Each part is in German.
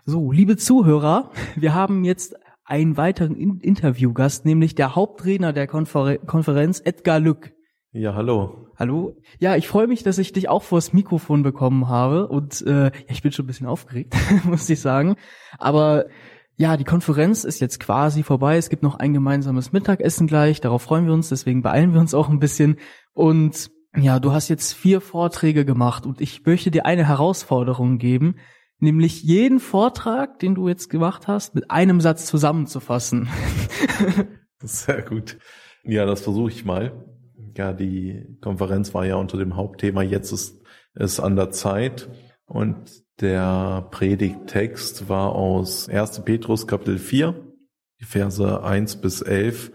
So, liebe Zuhörer, wir haben jetzt einen weiteren Interviewgast, nämlich der Hauptredner der Konferenz, Edgar Lück. Ja, hallo. Hallo. Ja, ich freue mich, dass ich dich auch vors Mikrofon bekommen habe und ich bin schon ein bisschen aufgeregt, muss ich sagen. Aber ja, die Konferenz ist jetzt quasi vorbei. Es gibt noch ein gemeinsames Mittagessen gleich, darauf freuen wir uns, deswegen beeilen wir uns auch ein bisschen. Und ja, du hast jetzt 4 Vorträge gemacht und ich möchte dir eine Herausforderung geben, nämlich jeden Vortrag, den du jetzt gemacht hast, mit einem Satz zusammenzufassen. Sehr gut. Ja, das versuche ich mal. Ja, die Konferenz war ja unter dem Hauptthema Jetzt ist es an der Zeit. Und der Predigttext war aus 1. Petrus Kapitel 4, die Verse 1 bis 11.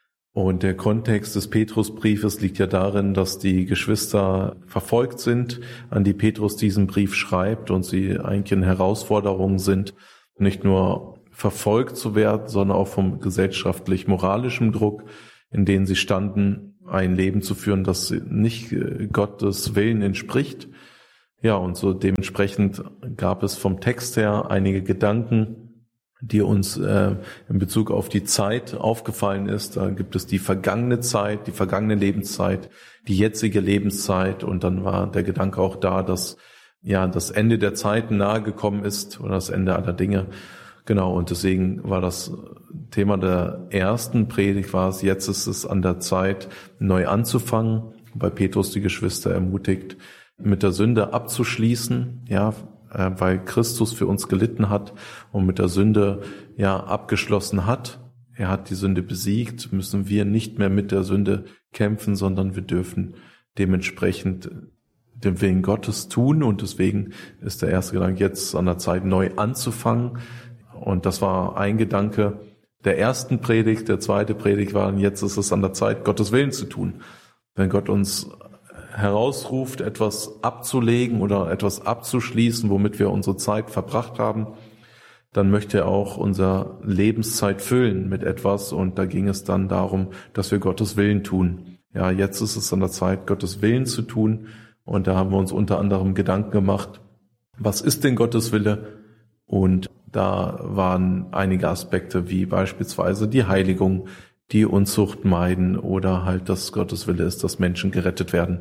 Und der Kontext des Petrusbriefes liegt ja darin, dass die Geschwister verfolgt sind, an die Petrus diesen Brief schreibt und sie eigentlich in Herausforderungen sind, nicht nur verfolgt zu werden, sondern auch vom gesellschaftlich-moralischen Druck, in denen sie standen, ein Leben zu führen, das nicht Gottes Willen entspricht. Ja, und so dementsprechend gab es vom Text her einige Gedanken, die uns in Bezug auf die Zeit aufgefallen ist. Da gibt es die vergangene Zeit, die vergangene Lebenszeit, die jetzige Lebenszeit, und dann war der Gedanke auch da, dass ja das Ende der Zeiten nahe gekommen ist oder das Ende aller Dinge. Genau, und deswegen war das Thema der ersten Predigt war es, jetzt ist es an der Zeit, neu anzufangen, weil Petrus die Geschwister ermutigt, mit der Sünde abzuschließen, ja, weil Christus für uns gelitten hat und mit der Sünde ja abgeschlossen hat. Er hat die Sünde besiegt, müssen wir nicht mehr mit der Sünde kämpfen, sondern wir dürfen dementsprechend den Willen Gottes tun, und deswegen ist der erste Gedanke jetzt an der Zeit, neu anzufangen. Und das war ein Gedanke der ersten Predigt. Der zweite Predigt war, jetzt ist es an der Zeit, Gottes Willen zu tun. Wenn Gott uns herausruft, etwas abzulegen oder etwas abzuschließen, womit wir unsere Zeit verbracht haben, dann möchte er auch unsere Lebenszeit füllen mit etwas, und da ging es dann darum, dass wir Gottes Willen tun. Ja, jetzt ist es an der Zeit, Gottes Willen zu tun, und da haben wir uns unter anderem Gedanken gemacht, was ist denn Gottes Wille? Und da waren einige Aspekte wie beispielsweise die Heiligung, die Unzucht meiden oder halt, dass Gottes Wille ist, dass Menschen gerettet werden.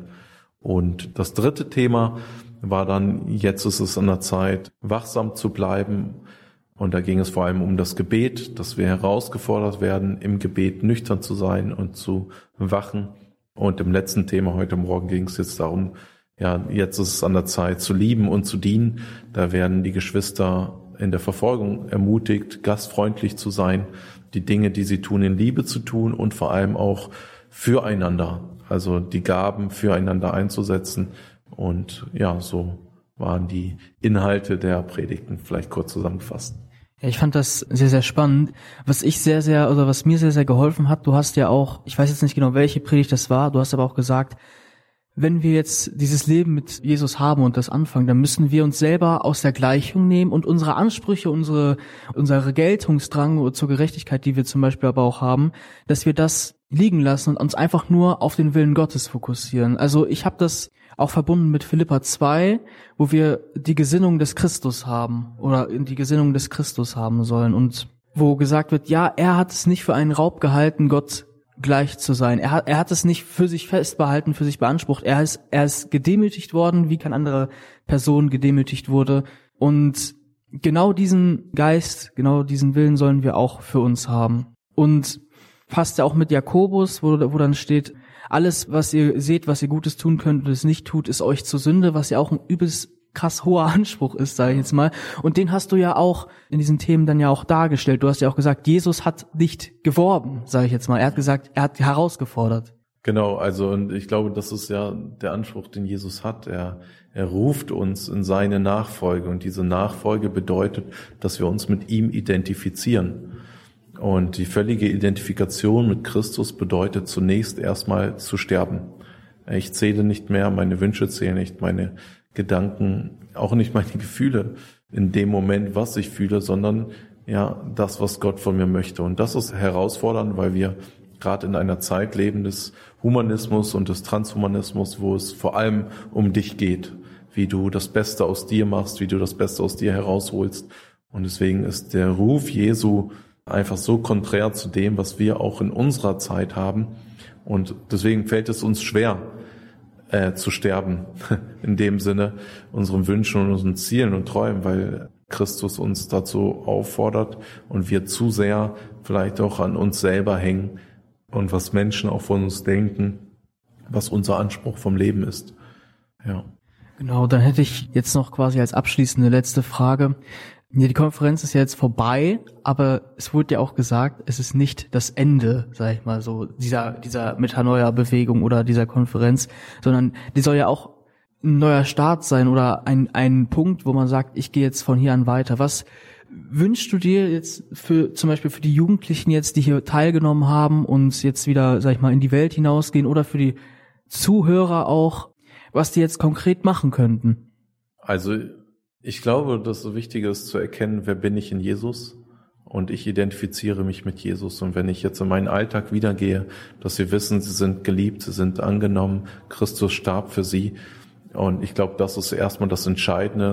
Und das dritte Thema war dann, jetzt ist es an der Zeit, wachsam zu bleiben. Und da ging es vor allem um das Gebet, dass wir herausgefordert werden, im Gebet nüchtern zu sein und zu wachen. Und im letzten Thema heute Morgen ging es jetzt darum, ja, jetzt ist es an der Zeit zu lieben und zu dienen. Da werden die Geschwister in der Verfolgung ermutigt, gastfreundlich zu sein, die Dinge, die sie tun, in Liebe zu tun und vor allem auch füreinander, also die Gaben füreinander einzusetzen. Und ja, so waren die Inhalte der Predigten vielleicht kurz zusammengefasst. Ja, ich fand das sehr, sehr spannend. Was mir sehr, sehr geholfen hat, du hast ja auch, ich weiß jetzt nicht genau, welche Predigt das war, du hast aber auch gesagt, wenn wir jetzt dieses Leben mit Jesus haben und das anfangen, dann müssen wir uns selber aus der Gleichung nehmen und unsere Ansprüche, unsere Geltungsdrang zur Gerechtigkeit, die wir zum Beispiel aber auch haben, dass wir das liegen lassen und uns einfach nur auf den Willen Gottes fokussieren. Also ich habe das auch verbunden mit Philipper 2, wo wir die Gesinnung des Christus haben oder die Gesinnung des Christus haben sollen, und wo gesagt wird, ja, er hat es nicht für einen Raub gehalten, Gott gleich zu sein. Er hat es nicht für sich festbehalten, für sich beansprucht. Er ist gedemütigt worden, wie keine andere Person gedemütigt wurde. Und genau diesen Geist, genau diesen Willen sollen wir auch für uns haben. Und passt ja auch mit Jakobus, wo dann steht, alles, was ihr seht, was ihr Gutes tun könnt und es nicht tut, ist euch zur Sünde, was ja auch ein übelst krass hoher Anspruch ist, sage ich jetzt mal. Und den hast du ja auch in diesen Themen dann ja auch dargestellt. Du hast ja auch gesagt, Jesus hat nicht geworben, sage ich jetzt mal. Er hat gesagt, er hat herausgefordert. Genau, also und ich glaube, das ist ja der Anspruch, den Jesus hat. Er ruft uns in seine Nachfolge, und diese Nachfolge bedeutet, dass wir uns mit ihm identifizieren. Und die völlige Identifikation mit Christus bedeutet zunächst erstmal zu sterben. Ich zähle nicht mehr, meine Wünsche zählen nicht, meine Gedanken, auch nicht meine Gefühle in dem Moment, was ich fühle, sondern ja das, was Gott von mir möchte. Und das ist herausfordernd, weil wir gerade in einer Zeit leben des Humanismus und des Transhumanismus, wo es vor allem um dich geht, wie du das Beste aus dir machst, wie du das Beste aus dir herausholst. Und deswegen ist der Ruf Jesu einfach so konträr zu dem, was wir auch in unserer Zeit haben. Und deswegen fällt es uns schwer, zu sterben, in dem Sinne, unseren Wünschen und unseren Zielen und Träumen, weil Christus uns dazu auffordert und wir zu sehr vielleicht auch an uns selber hängen und was Menschen auch von uns denken, was unser Anspruch vom Leben ist. Ja. Genau, dann hätte ich jetzt noch quasi als abschließende letzte Frage. Ja, die Konferenz ist ja jetzt vorbei, aber es wurde ja auch gesagt, es ist nicht das Ende, sag ich mal so, dieser Metanoia-Bewegung oder dieser Konferenz, sondern die soll ja auch ein neuer Start sein oder ein Punkt, wo man sagt, ich gehe jetzt von hier an weiter. Was wünschst du dir jetzt zum Beispiel für die Jugendlichen jetzt, die hier teilgenommen haben und jetzt wieder, sag ich mal, in die Welt hinausgehen oder für die Zuhörer auch, was die jetzt konkret machen könnten? Also ich glaube, dass es wichtig ist zu erkennen, wer bin ich in Jesus, und ich identifiziere mich mit Jesus. Und wenn ich jetzt in meinen Alltag wiedergehe, dass sie wissen, sie sind geliebt, sie sind angenommen, Christus starb für sie. Und ich glaube, das ist erstmal das Entscheidende,